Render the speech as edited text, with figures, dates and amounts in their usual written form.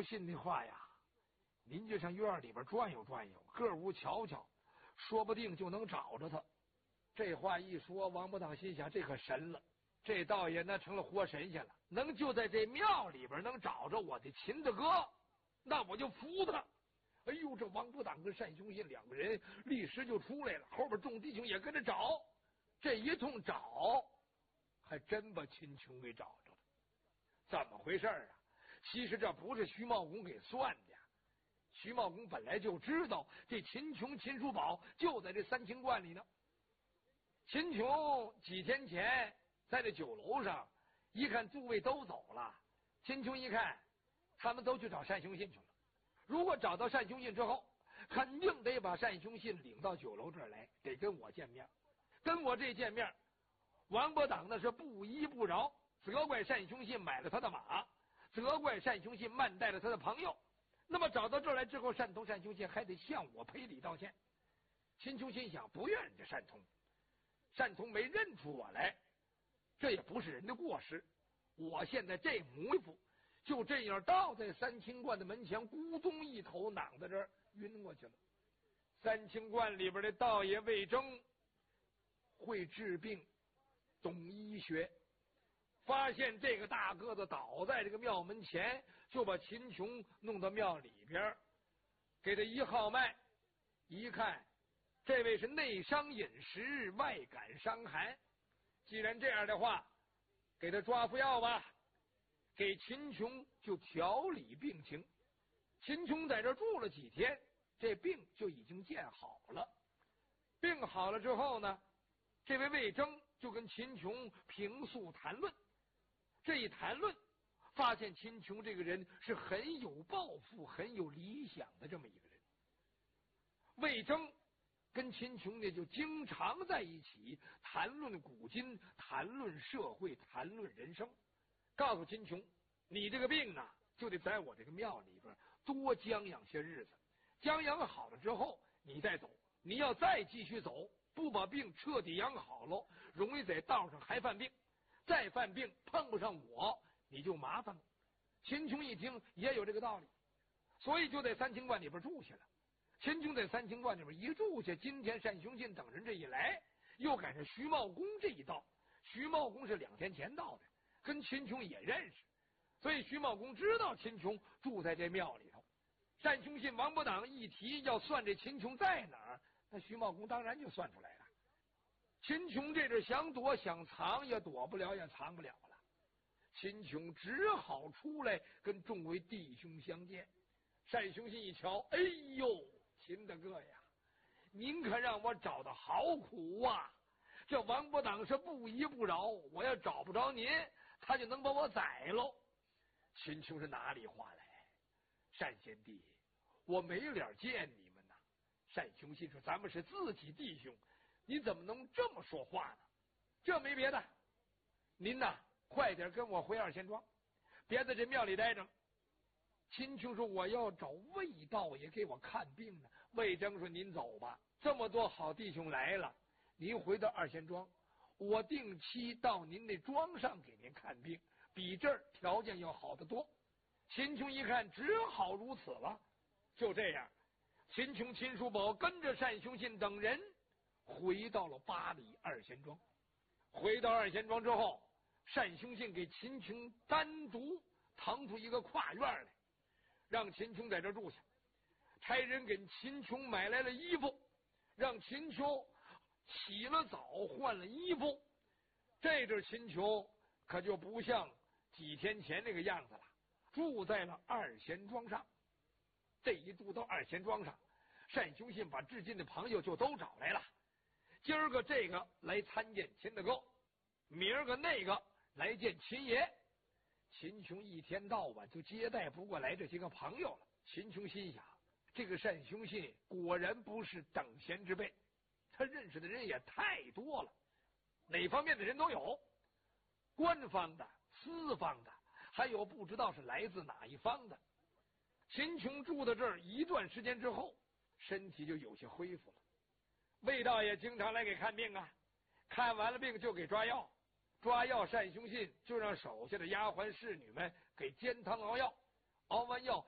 信的话呀，您就上院里边转悠转悠，各屋瞧瞧，说不定就能找着他。这话一说，王八党心想，这可神了，这道爷那成了活神仙了，能就在这庙里边能找着我的秦大哥，那我就服他。哎呦，这王八党跟单雄信两个人立时就出来了，后边众弟兄也跟着找，这一通找还真把秦琼给找着了。怎么回事啊？其实这不是徐茂公给算的，徐茂公本来就知道这秦琼、秦叔宝就在这三清观里呢。秦琼几天前在这酒楼上一看诸位都走了，秦琼一看他们都去找单雄信去了，如果找到单雄信之后，肯定得把单雄信领到酒楼这儿来，得跟我见面。跟我这见面，王八党那是不依不饶，责怪单雄信买了他的马，责怪单雄信慢待了他的朋友。那么找到这儿来之后，单雄信还得向我赔礼道歉。秦琼心想，不怨人家单通没认出我来，这也不是人的过失。我现在这模样，就这样倒在三清观的门前，咕咚一头攮在这儿晕过去了。三清观里边的道爷魏征会治病，懂医学，发现这个大个子倒在这个庙门前，就把秦琼弄到庙里边，给他一号脉，一看这位是内伤饮食，外感伤寒。既然这样的话，给他抓副药吧，给秦琼就调理病情。秦琼在这住了几天，这病就已经见好了。病好了之后呢，这位魏征就跟秦琼平素谈论。这一谈论，发现秦琼这个人是很有抱负、很有理想的这么一个人。魏征跟秦琼呢就经常在一起谈论古今，谈论社会，谈论人生，告诉秦琼，你这个病啊，就得在我这个庙里边多将养些日子，将养好了之后你再走。你要再继续走，不把病彻底养好了，容易在道上还犯病，再犯病碰不上我，你就麻烦了。秦琼一听也有这个道理，所以就在三清观里边住下了。秦琼在三清观里边一住下，今天单雄信等人这一来，又赶上徐茂公这一到。徐茂公是2天前到的，跟秦琼也认识，所以徐茂公知道秦琼住在这庙里头。单雄信、王八党一提要算这秦琼在哪儿，那徐茂公当然就算出来了。秦琼这阵想躲想藏也躲不了，也藏不了了。秦琼只好出来跟众位弟兄相见。单雄信一瞧，哎呦，秦大哥呀，您可让我找的好苦啊！这王八党是不依不饶，我要找不着您，他就能把我宰喽。秦琼是哪里话来？单贤弟，我没脸见你们呐。单雄信说，咱们是自己弟兄，你怎么能这么说话呢？这没别的，您呐快点跟我回二仙庄，别在这庙里待着。秦琼说，我要找魏道爷给我看病呢。魏征说，您走吧，这么多好弟兄来了，您回到二仙庄，我定期到您那庄上给您看病，比这儿条件要好得多。秦琼一看只好如此了。就这样，秦琼、秦叔宝跟着单雄信等人回到了八里二仙庄。回到二仙庄之后，单雄信给秦琼单独腾出一个跨院来，让秦琼在这住下，差人给秦琼买来了衣服，让秦琼洗了澡换了衣服。这阵秦琼可就不像几天前那个样子了，住在了二仙庄上。这一住到二仙庄上，单雄信把至近的朋友就都找来了。今儿个这个来参见秦大哥，明儿个那个来见秦爷。秦琼一天到晚就接待不过来这些个朋友了。秦琼心想，这个单雄信果然不是等闲之辈，他认识的人也太多了，哪方面的人都有，官方的、私方的，还有不知道是来自哪一方的。秦琼住到这儿一段时间之后，身体就有些恢复了。魏道爷经常来给看病啊，看完了病就给抓药，抓药单雄信就让手下的丫鬟侍女们给煎汤熬药，熬完药